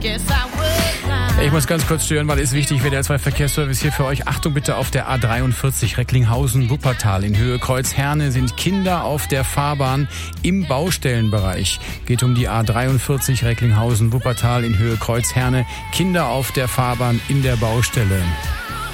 Ich muss ganz kurz stören, weil es wichtig wird, der 2 Verkehrsservice hier für euch. Achtung bitte auf der A43 Recklinghausen-Wuppertal in Höhe Kreuzherne sind Kinder auf der Fahrbahn im Baustellenbereich. Geht um die A43 Recklinghausen-Wuppertal in Höhe Kreuzherne. Kinder auf der Fahrbahn in der Baustelle.